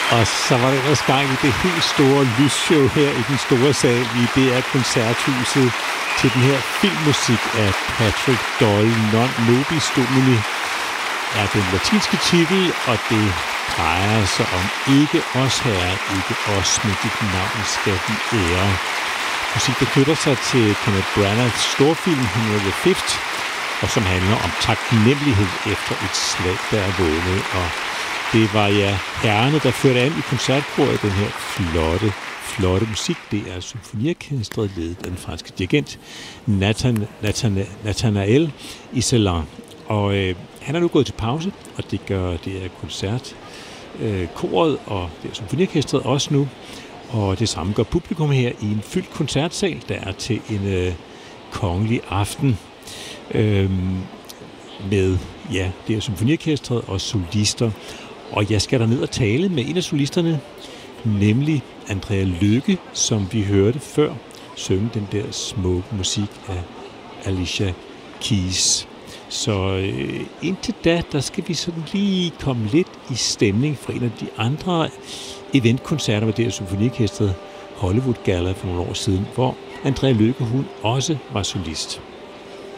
Og så var det ellers gang i det helt store lysshow her i den store sal i DR Koncerthuset til den her filmmusik af Patrick Doyle, Non Nobis Domini, er den latinske titel, og det drejer sig om ikke os herre, ikke os, men dit navn skal vi ære. Musik, der knytter sig til Kenneth Branaghs storfilm Henry V, og som handler om taknemmelighed efter et slag, der er vundet. Og det var herrerne, der førte an i koncertkoret den her flotte musik. Det er symfoniorkestret ledet af den franske dirigent Nathanaël Iselin. Og han er nu gået til pause, og det gør det er koncertkoret og det er symfoniorkestret også nu. Og det samme gør publikum her i en fyldt koncertsal, der er til en kongelig aften med det er symfoniorkestret og solister. Og jeg skal derned og tale med en af solisterne, nemlig Andrea Lykke, som vi hørte før synge den der smukke musik af Alicia Keys. Så indtil da, der skal vi sådan lige komme lidt i stemning fra en af de andre eventkoncerter med det her symfoniorkestret Hollywood Gala for nogle år siden, hvor Andrea Lykke, hun også var solist.